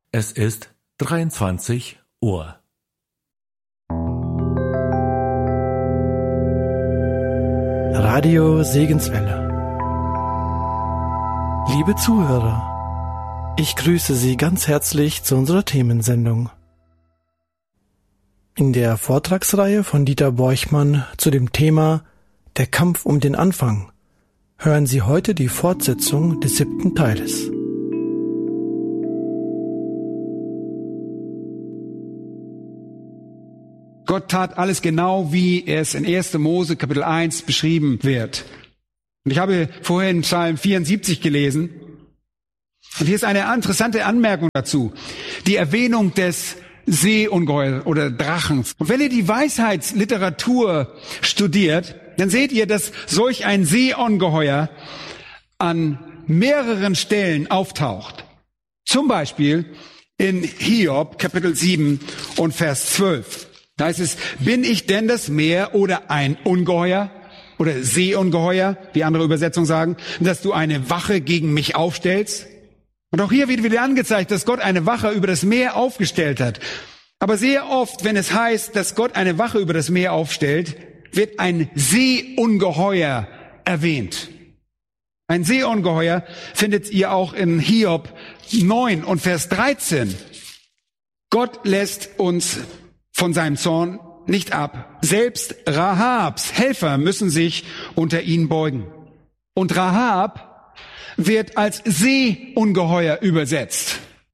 Es ist 23 Uhr. Radio Segenswelle. Liebe Zuhörer, ich grüße Sie ganz herzlich zu unserer Themensendung. In der Vortragsreihe von Dieter Borchmann zu dem Thema Der Kampf um den Anfang hören Sie heute die Fortsetzung des 7. Teiles. Gott tat alles genau, wie es in 1. Mose Kapitel 1 beschrieben wird. Und ich habe vorhin Psalm 74 gelesen. Und hier ist eine interessante Anmerkung dazu. Die Erwähnung des Seeungeheuers oder Drachens. Und wenn ihr die Weisheitsliteratur studiert, dann seht ihr, dass solch ein Seeungeheuer an mehreren Stellen auftaucht. Zum Beispiel in Hiob Kapitel 7 und Vers 12. Da heißt es, bin ich denn das Meer oder ein Ungeheuer oder Seeungeheuer, wie andere Übersetzungen sagen, dass du eine Wache gegen mich aufstellst? Und auch hier wird wieder angezeigt, dass Gott eine Wache über das Meer aufgestellt hat. Aber sehr oft, wenn es heißt, dass Gott eine Wache über das Meer aufstellt, wird ein Seeungeheuer erwähnt. Ein Seeungeheuer findet ihr auch in Hiob 9 und Vers 13. Gott lässt uns von seinem Zorn nicht ab. Selbst Rahabs Helfer müssen sich unter ihn beugen. Und Rahab wird als Seeungeheuer übersetzt.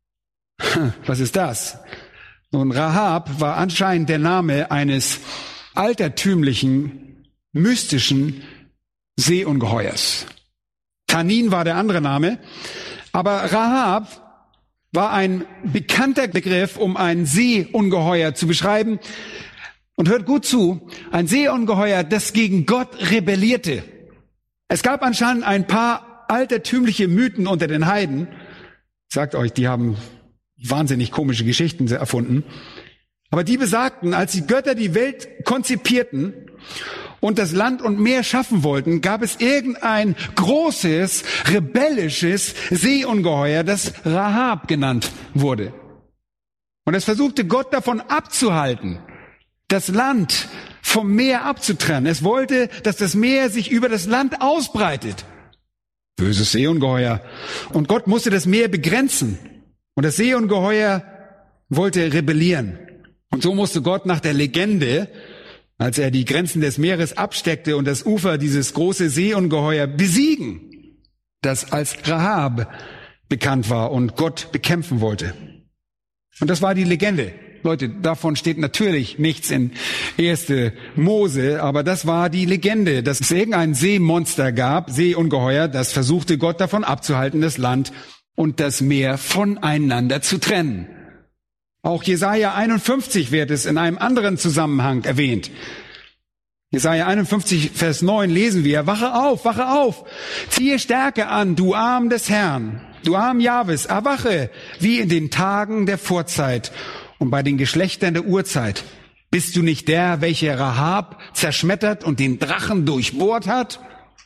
Was ist das? Nun, Rahab war anscheinend der Name eines altertümlichen, mystischen Seeungeheuers. Tanin war der andere Name. Aber Rahab war ein bekannter Begriff, um ein Seeungeheuer zu beschreiben. Und hört gut zu, ein Seeungeheuer, das gegen Gott rebellierte. Es gab anscheinend ein paar altertümliche Mythen unter den Heiden. Sagt euch, die haben wahnsinnig komische Geschichten erfunden. Aber die besagten, als die Götter die Welt konzipierten und das Land und Meer schaffen wollten, gab es irgendein großes, rebellisches Seeungeheuer, das Rahab genannt wurde. Und es versuchte Gott davon abzuhalten, das Land vom Meer abzutrennen. Es wollte, dass das Meer sich über das Land ausbreitet. Böses Seeungeheuer. Und Gott musste das Meer begrenzen. Und das Seeungeheuer wollte rebellieren. Und so musste Gott nach der Legende, als er die Grenzen des Meeres absteckte und das Ufer dieses große Seeungeheuer besiegen, das als Rahab bekannt war und Gott bekämpfen wollte. Und das war die Legende. Leute, davon steht natürlich nichts in 1. Mose, aber das war die Legende, dass es irgendein Seemonster gab, Seeungeheuer, das versuchte Gott davon abzuhalten, das Land und das Meer voneinander zu trennen. Auch Jesaja 51 wird es in einem anderen Zusammenhang erwähnt. Jesaja 51, Vers 9 lesen wir, wache auf, ziehe Stärke an, du Arm des Herrn, du Arm Jahwes, erwache, wie in den Tagen der Vorzeit und bei den Geschlechtern der Urzeit. Bist du nicht der, welcher Rahab zerschmettert und den Drachen durchbohrt hat?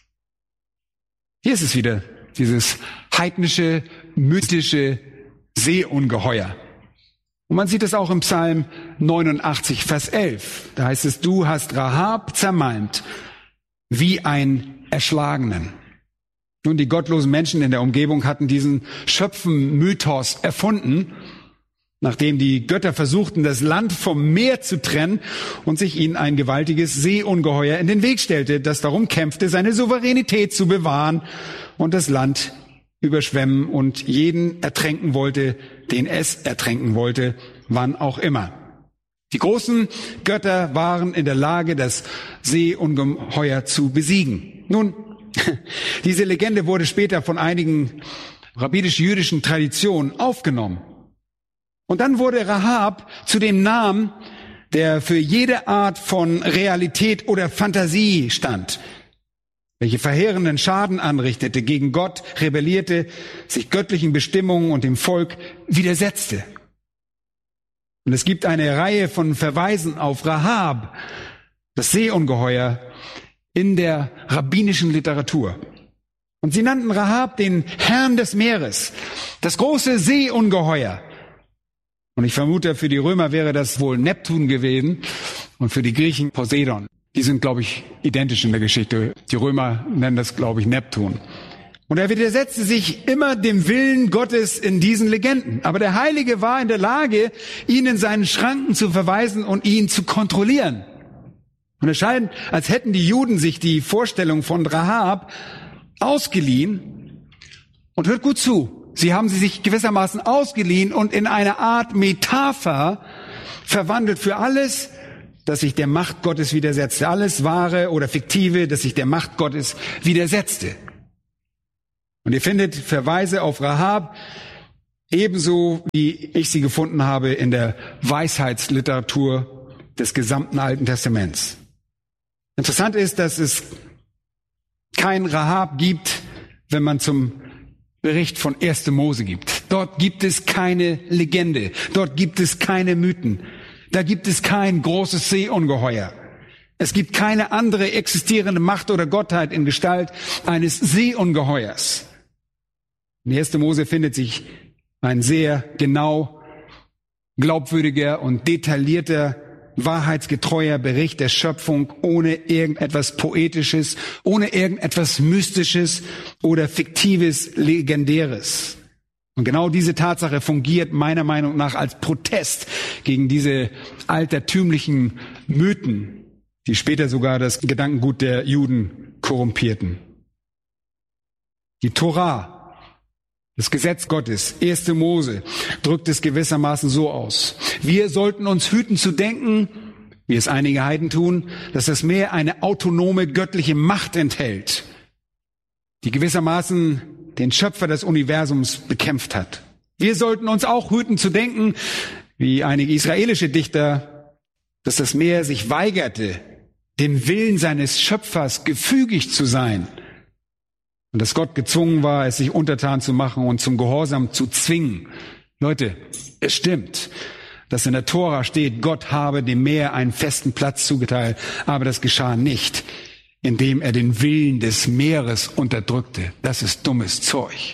Hier ist es wieder, dieses heidnische, mythische Seeungeheuer. Und man sieht es auch im Psalm 89, Vers 11. Da heißt es, du hast Rahab zermalmt, wie ein Erschlagenen. Nun, die gottlosen Menschen in der Umgebung hatten diesen Schöpfen-Mythos erfunden, nachdem die Götter versuchten, das Land vom Meer zu trennen und sich ihnen ein gewaltiges Seeungeheuer in den Weg stellte, das darum kämpfte, seine Souveränität zu bewahren und das Land überschwemmen und jeden ertränken wollte, den es ertränken wollte, wann auch immer. Die großen Götter waren in der Lage, das Seeungeheuer zu besiegen. Nun, diese Legende wurde später von einigen rabbinisch-jüdischen Traditionen aufgenommen. Und dann wurde Rahab zu dem Namen, der für jede Art von Realität oder Fantasie stand, welche verheerenden Schaden anrichtete, gegen Gott rebellierte, sich göttlichen Bestimmungen und dem Volk widersetzte. Und es gibt eine Reihe von Verweisen auf Rahab, das Seeungeheuer, in der rabbinischen Literatur. Und sie nannten Rahab den Herrn des Meeres, das große Seeungeheuer, Und ich vermute, für die Römer wäre das wohl Neptun gewesen und für die Griechen Poseidon. Die sind, glaube ich, identisch in der Geschichte. Die Römer nennen das, glaube ich, Neptun. Und er widersetzte sich immer dem Willen Gottes in diesen Legenden. Aber der Heilige war in der Lage, ihn in seinen Schranken zu verweisen und ihn zu kontrollieren. Und es scheint, als hätten die Juden sich die Vorstellung von Rahab ausgeliehen. Und hört gut zu, sie haben sie sich gewissermaßen ausgeliehen und in eine Art Metapher verwandelt für alles, das sich der Macht Gottes widersetzte. Alles Wahre oder Fiktive, das sich der Macht Gottes widersetzte. Und ihr findet Verweise auf Rahab, ebenso wie ich sie gefunden habe in der Weisheitsliteratur des gesamten Alten Testaments. Interessant ist, dass es kein Rahab gibt, wenn man zum Bericht von 1. Mose gibt. Dort gibt es keine Legende, dort gibt es keine Mythen, da gibt es kein großes Seeungeheuer. Es gibt keine andere existierende Macht oder Gottheit in Gestalt eines Seeungeheuers. In 1. Mose findet sich ein sehr genau, glaubwürdiger und detaillierter, wahrheitsgetreuer Bericht der Schöpfung ohne irgendetwas Poetisches, ohne irgendetwas Mystisches oder Fiktives, Legendäres. Und genau diese Tatsache fungiert meiner Meinung nach als Protest gegen diese altertümlichen Mythen, die später sogar das Gedankengut der Juden korrumpierten. Die Torah, das Gesetz Gottes, 1. Mose, drückt es gewissermaßen so aus. Wir sollten uns hüten zu denken, wie es einige Heiden tun, dass das Meer eine autonome göttliche Macht enthält, die gewissermaßen den Schöpfer des Universums bekämpft hat. Wir sollten uns auch hüten zu denken, wie einige israelische Dichter, dass das Meer sich weigerte, dem Willen seines Schöpfers gefügig zu sein. Und dass Gott gezwungen war, es sich untertan zu machen und zum Gehorsam zu zwingen. Leute, es stimmt, dass in der Tora steht, Gott habe dem Meer einen festen Platz zugeteilt. Aber das geschah nicht, indem er den Willen des Meeres unterdrückte. Das ist dummes Zeug.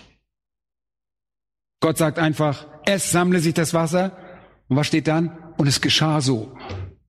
Gott sagt einfach, es sammle sich das Wasser. Und was steht dann? Und es geschah so.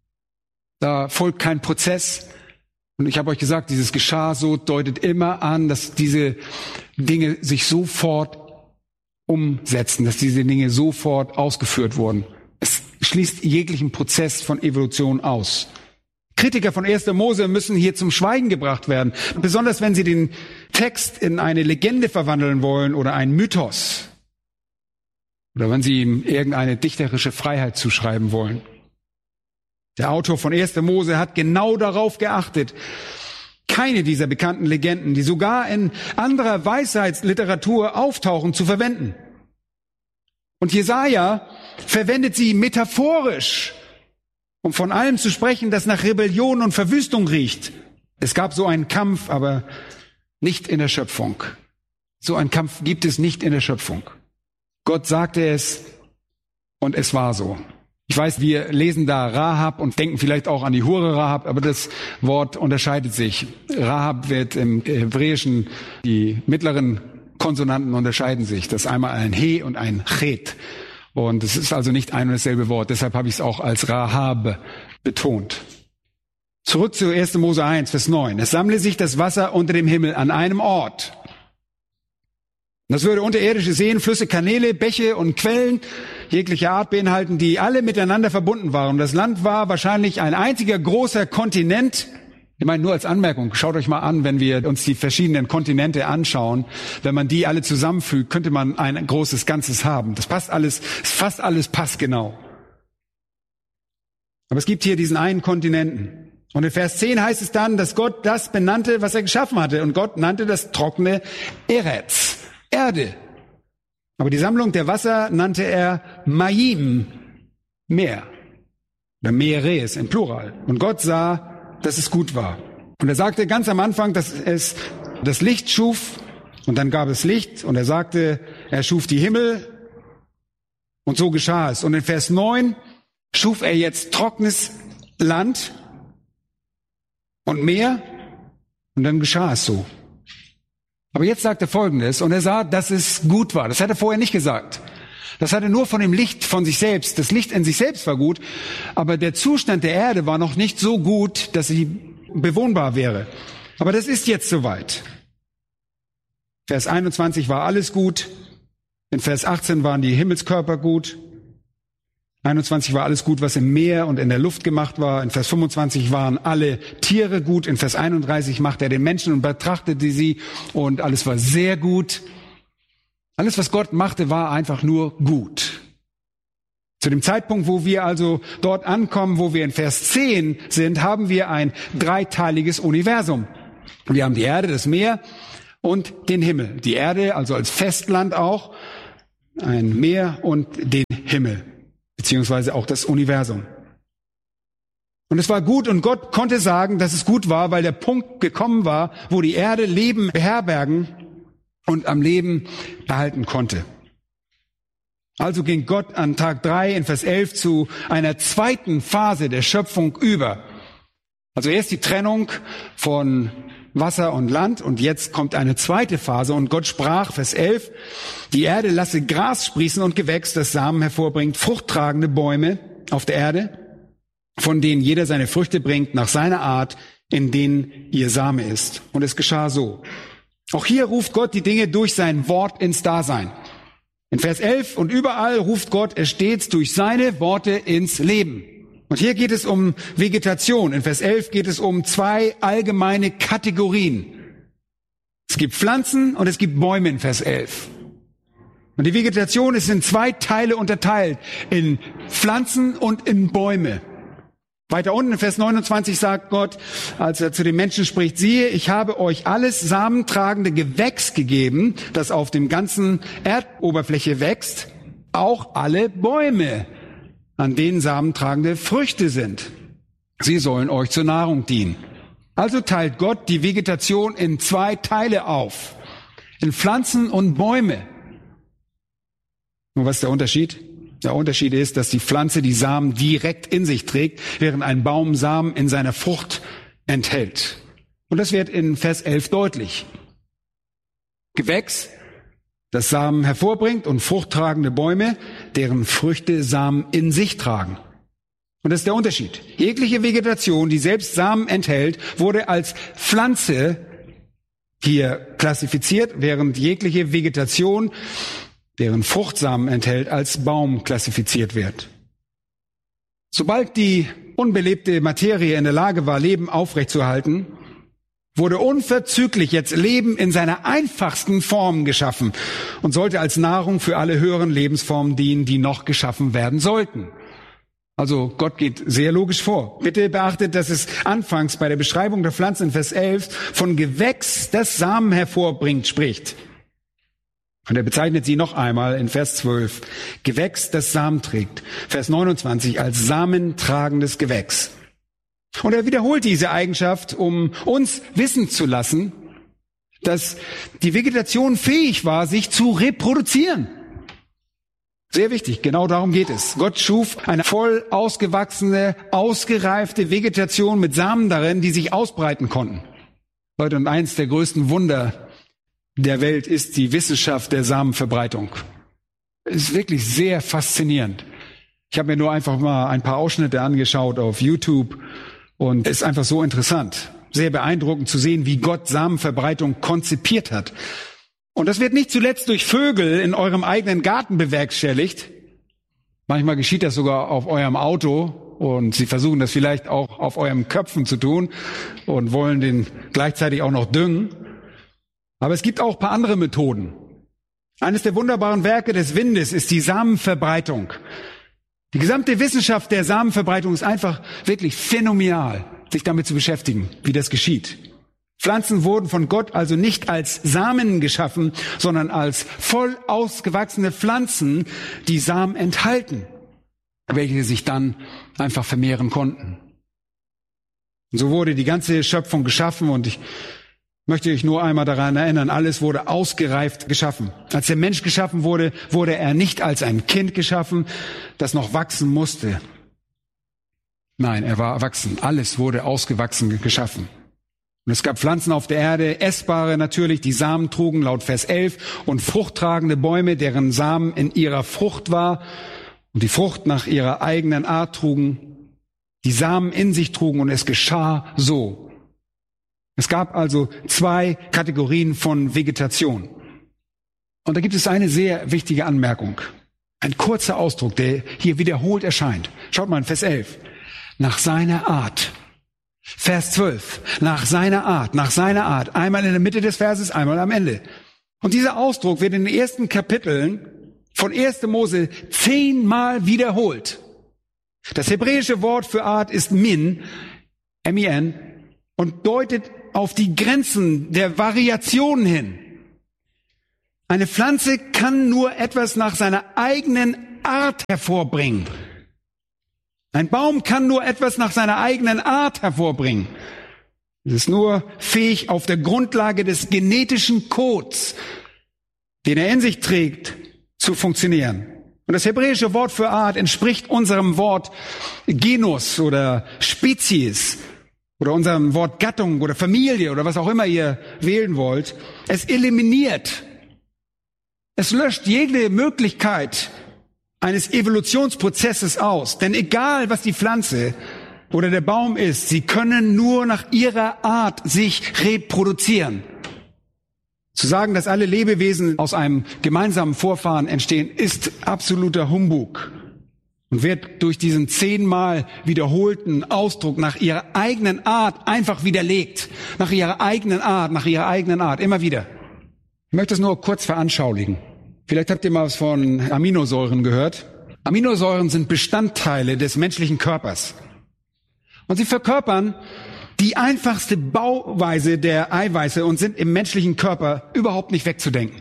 Da folgt kein Prozess. Und ich habe euch gesagt, dieses geschah so deutet immer an, dass diese Dinge sich sofort umsetzen, dass diese Dinge sofort ausgeführt wurden. Es schließt jeglichen Prozess von Evolution aus. Kritiker von 1. Mose müssen hier zum Schweigen gebracht werden, besonders wenn sie den Text in eine Legende verwandeln wollen oder einen Mythos. Oder wenn sie ihm irgendeine dichterische Freiheit zuschreiben wollen. Der Autor von 1. Mose hat genau darauf geachtet, keine dieser bekannten Legenden, die sogar in anderer Weisheitsliteratur auftauchen, zu verwenden. Und Jesaja verwendet sie metaphorisch, um von allem zu sprechen, das nach Rebellion und Verwüstung riecht. Es gab so einen Kampf, aber nicht in der Schöpfung. So einen Kampf gibt es nicht in der Schöpfung. Gott sagte es und es war so. Ich weiß, wir lesen da Rahab und denken vielleicht auch an die Hure Rahab, aber das Wort unterscheidet sich. Rahab wird im Hebräischen, die mittleren Konsonanten unterscheiden sich. Das ist einmal ein He und ein Chet. Und es ist also nicht ein und dasselbe Wort. Deshalb habe ich es auch als Rahab betont. Zurück zu 1. Mose 1, Vers 9. Es sammle sich das Wasser unter dem Himmel an einem Ort. Das würde unterirdische Seen, Flüsse, Kanäle, Bäche und Quellen jeglicher Art beinhalten, die alle miteinander verbunden waren. Das Land war wahrscheinlich ein einziger großer Kontinent. Ich meine, nur als Anmerkung, schaut euch mal an, wenn wir uns die verschiedenen Kontinente anschauen, wenn man die alle zusammenfügt, könnte man ein großes Ganzes haben. Das passt alles, fast alles passt genau. Aber es gibt hier diesen einen Kontinenten. Und in Vers 10 heißt es dann, dass Gott das benannte, was er geschaffen hatte. Und Gott nannte das trockene Eretz, Erde. Aber die Sammlung der Wasser nannte er Mayim, Meer. Oder Meeres im Plural. Und Gott sah, dass es gut war. Und er sagte ganz am Anfang, dass es das Licht schuf. Und dann gab es Licht. Und er sagte, er schuf die Himmel. Und so geschah es. Und in Vers 9 schuf er jetzt trockenes Land und Meer. Und dann geschah es so. Aber jetzt sagt er Folgendes, und er sah, dass es gut war. Das hat er vorher nicht gesagt. Das hatte nur von dem Licht von sich selbst. Das Licht in sich selbst war gut, aber der Zustand der Erde war noch nicht so gut, dass sie bewohnbar wäre. Aber das ist jetzt soweit. Vers 21 war alles gut. In Vers 18 waren die Himmelskörper gut. 21 war alles gut, was im Meer und in der Luft gemacht war. In Vers 25 waren alle Tiere gut. In Vers 31 machte er den Menschen und betrachtete sie und alles war sehr gut. Alles, was Gott machte, war einfach nur gut. Zu dem Zeitpunkt, wo wir also dort ankommen, wo wir in Vers 10 sind, haben wir ein dreiteiliges Universum. Wir haben die Erde, das Meer und den Himmel. Die Erde, also als Festland auch, ein Meer und den Himmel, beziehungsweise auch das Universum. Und es war gut und Gott konnte sagen, dass es gut war, weil der Punkt gekommen war, wo die Erde Leben beherbergen und am Leben behalten konnte. Also ging Gott an Tag 3 in Vers 11 zu einer zweiten Phase der Schöpfung über. Also erst die Trennung von Wasser und Land und jetzt kommt eine zweite Phase und Gott sprach, Vers 11, die Erde lasse Gras sprießen und Gewächs, das Samen hervorbringt, fruchttragende Bäume auf der Erde, von denen jeder seine Früchte bringt nach seiner Art, in denen ihr Same ist. Und es geschah so. Auch hier ruft Gott die Dinge durch sein Wort ins Dasein. In Vers 11 und überall ruft Gott es stets durch seine Worte ins Leben. Und hier geht es um Vegetation. In Vers 11 geht es um zwei allgemeine Kategorien. Es gibt Pflanzen und es gibt Bäume in Vers 11. Und die Vegetation ist in zwei Teile unterteilt. In Pflanzen und in Bäume. Weiter unten in Vers 29 sagt Gott, als er zu den Menschen spricht, siehe, ich habe euch alles samentragende Gewächs gegeben, das auf dem ganzen Erdoberfläche wächst, auch alle Bäume, an denen samentragende Früchte sind. Sie sollen euch zur Nahrung dienen. Also teilt Gott die Vegetation in zwei Teile auf, in Pflanzen und Bäume. Und was ist der Unterschied? Der Unterschied ist, dass die Pflanze die Samen direkt in sich trägt, während ein Baum Samen in seiner Frucht enthält. Und das wird in Vers 11 deutlich. Gewächs, das Samen hervorbringt, und fruchttragende Bäume, deren Früchte Samen in sich tragen. Und das ist der Unterschied. Jegliche Vegetation, die selbst Samen enthält, wurde als Pflanze hier klassifiziert, während jegliche Vegetation, deren Fruchtsamen enthält, als Baum klassifiziert wird. Sobald die unbelebte Materie in der Lage war, Leben aufrechtzuerhalten, wurde unverzüglich jetzt Leben in seiner einfachsten Form geschaffen und sollte als Nahrung für alle höheren Lebensformen dienen, die noch geschaffen werden sollten. Also Gott geht sehr logisch vor. Bitte beachtet, dass es anfangs bei der Beschreibung der Pflanze in Vers 11 von Gewächs, das Samen hervorbringt, spricht. Und er bezeichnet sie noch einmal in Vers 12. Gewächs, das Samen trägt. Vers 29 als samentragendes Gewächs. Und er wiederholt diese Eigenschaft, um uns wissen zu lassen, dass die Vegetation fähig war, sich zu reproduzieren. Sehr wichtig, genau darum geht es. Gott schuf eine voll ausgewachsene, ausgereifte Vegetation mit Samen darin, die sich ausbreiten konnten. Leute, und eins der größten Wunder der Welt ist die Wissenschaft der Samenverbreitung. Es ist wirklich sehr faszinierend. Ich habe mir nur einfach mal ein paar Ausschnitte angeschaut auf YouTube und es ist einfach so interessant. Sehr beeindruckend zu sehen, wie Gott Samenverbreitung konzipiert hat. Und das wird nicht zuletzt durch Vögel in eurem eigenen Garten bewerkstelligt. Manchmal geschieht das sogar auf eurem Auto und sie versuchen das vielleicht auch auf euren Köpfen zu tun und wollen den gleichzeitig auch noch düngen. Aber es gibt auch ein paar andere Methoden. Eines der wunderbaren Werke des Windes ist die Samenverbreitung. Die gesamte Wissenschaft der Samenverbreitung ist einfach wirklich phänomenal, sich damit zu beschäftigen, wie das geschieht. Pflanzen wurden von Gott also nicht als Samen geschaffen, sondern als voll ausgewachsene Pflanzen, die Samen enthalten, welche sich dann einfach vermehren konnten. Und so wurde die ganze Schöpfung geschaffen und ich möchte ich nur einmal daran erinnern, alles wurde ausgereift geschaffen. Als der Mensch geschaffen wurde, wurde er nicht als ein Kind geschaffen, das noch wachsen musste. Nein, er war erwachsen. Alles wurde ausgewachsen geschaffen. Und es gab Pflanzen auf der Erde, essbare natürlich, die Samen trugen, laut Vers 11, und fruchttragende Bäume, deren Samen in ihrer Frucht war und die Frucht nach ihrer eigenen Art trugen, die Samen in sich trugen, und es geschah so. Es gab also 2 Kategorien von Vegetation. Und da gibt es eine sehr wichtige Anmerkung. Ein kurzer Ausdruck, der hier wiederholt erscheint. Schaut mal in Vers 11. Nach seiner Art. Vers 12. Nach seiner Art, nach seiner Art. Einmal in der Mitte des Verses, einmal am Ende. Und dieser Ausdruck wird in den ersten Kapiteln von 1. Mose 10-mal wiederholt. Das hebräische Wort für Art ist Min, M-I-N, und deutet auf die Grenzen der Variationen hin. Eine Pflanze kann nur etwas nach seiner eigenen Art hervorbringen. Ein Baum kann nur etwas nach seiner eigenen Art hervorbringen. Es ist nur fähig, auf der Grundlage des genetischen Codes, den er in sich trägt, zu funktionieren. Und das hebräische Wort für Art entspricht unserem Wort Genus oder Spezies oder unserem Wort Gattung oder Familie oder was auch immer ihr wählen wollt. Es eliminiert, es löscht jede Möglichkeit eines Evolutionsprozesses aus. Denn egal, was die Pflanze oder der Baum ist, sie können nur nach ihrer Art sich reproduzieren. Zu sagen, dass alle Lebewesen aus einem gemeinsamen Vorfahren entstehen, ist absoluter Humbug und wird durch diesen 10-mal wiederholten Ausdruck nach ihrer eigenen Art einfach widerlegt. Nach ihrer eigenen Art, nach ihrer eigenen Art, immer wieder. Ich möchte es nur kurz veranschaulichen. Vielleicht habt ihr mal was von Aminosäuren gehört. Aminosäuren sind Bestandteile des menschlichen Körpers. Und sie verkörpern die einfachste Bauweise der Eiweiße und sind im menschlichen Körper überhaupt nicht wegzudenken.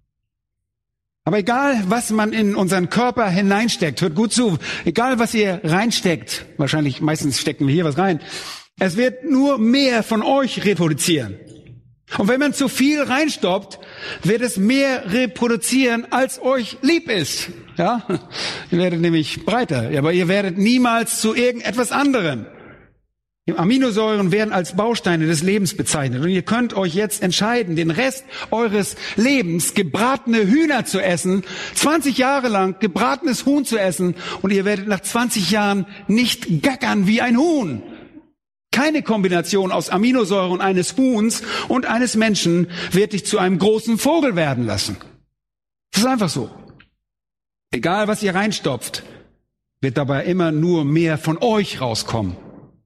Aber egal, was man in unseren Körper hineinsteckt, hört gut zu, egal, was ihr reinsteckt, wahrscheinlich meistens stecken wir hier was rein, es wird nur mehr von euch reproduzieren. Und wenn man zu viel reinstoppt, wird es mehr reproduzieren, als euch lieb ist. Ja? Ihr werdet nämlich breiter, aber ihr werdet niemals zu irgendetwas anderem. Aminosäuren werden als Bausteine des Lebens bezeichnet. Und ihr könnt euch jetzt entscheiden, den Rest eures Lebens gebratene Hühner zu essen, 20 Jahre lang gebratenes Huhn zu essen, und ihr werdet nach 20 Jahren nicht gackern wie ein Huhn. Keine Kombination aus Aminosäuren eines Huhns und eines Menschen wird dich zu einem großen Vogel werden lassen. Das ist einfach so. Egal, was ihr reinstopft, wird dabei immer nur mehr von euch rauskommen.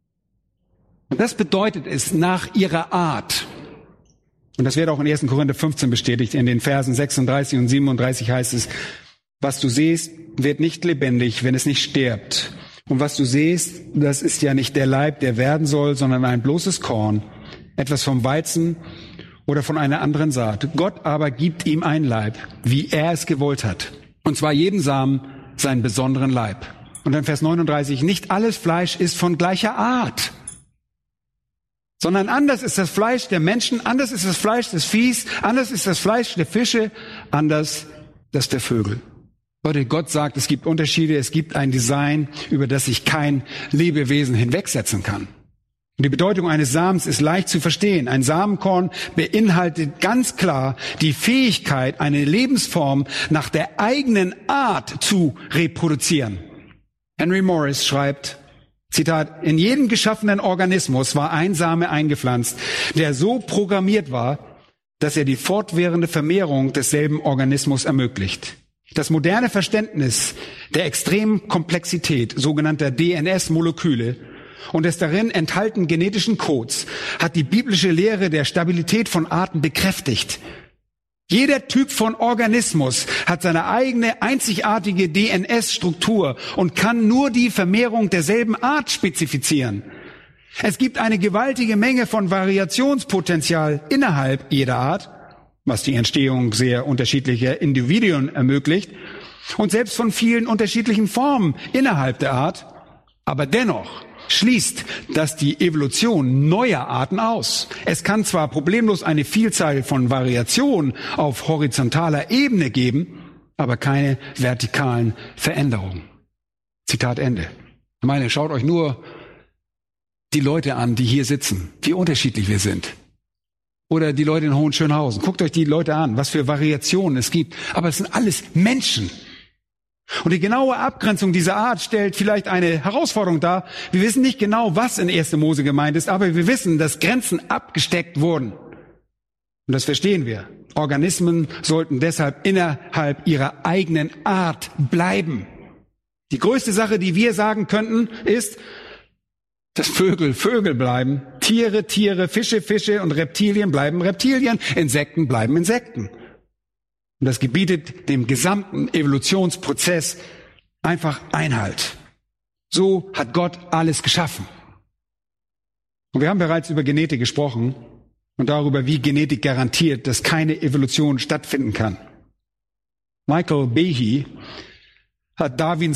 Und das bedeutet es nach ihrer Art. Und das wird auch in 1. Korinther 15 bestätigt. In den Versen 36 und 37 heißt es, was du siehst, wird nicht lebendig, wenn es nicht stirbt. Und was du siehst, das ist ja nicht der Leib, der werden soll, sondern ein bloßes Korn, etwas vom Weizen oder von einer anderen Saat. Gott aber gibt ihm ein Leib, wie er es gewollt hat. Und zwar jedem Samen seinen besonderen Leib. Und dann Vers 39, nicht alles Fleisch ist von gleicher Art, sondern anders ist das Fleisch der Menschen, anders ist das Fleisch des Viehs, anders ist das Fleisch der Fische, anders das der Vögel. Leute, Gott sagt, es gibt Unterschiede, es gibt ein Design, über das sich kein Lebewesen hinwegsetzen kann. Und die Bedeutung eines Samens ist leicht zu verstehen. Ein Samenkorn beinhaltet ganz klar die Fähigkeit, eine Lebensform nach der eigenen Art zu reproduzieren. Henry Morris schreibt, Zitat, in jedem geschaffenen Organismus war ein Same eingepflanzt, der so programmiert war, dass er die fortwährende Vermehrung desselben Organismus ermöglicht. Das moderne Verständnis der extremen Komplexität sogenannter DNS-Moleküle und des darin enthaltenen genetischen Codes hat die biblische Lehre der Stabilität von Arten bekräftigt. Jeder Typ von Organismus hat seine eigene einzigartige DNS-Struktur und kann nur die Vermehrung derselben Art spezifizieren. Es gibt eine gewaltige Menge von Variationspotenzial innerhalb jeder Art, was die Entstehung sehr unterschiedlicher Individuen ermöglicht, und selbst von vielen unterschiedlichen Formen innerhalb der Art. Aber dennoch schließt das die Evolution neuer Arten aus. Es kann zwar problemlos eine Vielzahl von Variationen auf horizontaler Ebene geben, aber keine vertikalen Veränderungen. Zitat Ende. Ich meine, schaut euch nur die Leute an, die hier sitzen, wie unterschiedlich wir sind. Oder die Leute in Hohenschönhausen. Guckt euch die Leute an, was für Variationen es gibt. Aber es sind alles Menschen. Und die genaue Abgrenzung dieser Art stellt vielleicht eine Herausforderung dar. Wir wissen nicht genau, was in 1. Mose gemeint ist, aber wir wissen, dass Grenzen abgesteckt wurden. Und das verstehen wir. Organismen sollten deshalb innerhalb ihrer eigenen Art bleiben. Die größte Sache, die wir sagen könnten, ist, dass Vögel Vögel bleiben, Tiere Tiere, Fische Fische und Reptilien bleiben Reptilien, Insekten bleiben Insekten. Und das gebietet dem gesamten Evolutionsprozess einfach Einhalt. So hat Gott alles geschaffen. Und wir haben bereits über Genetik gesprochen und darüber, wie Genetik garantiert, dass keine Evolution stattfinden kann. Michael Behe hat Darwins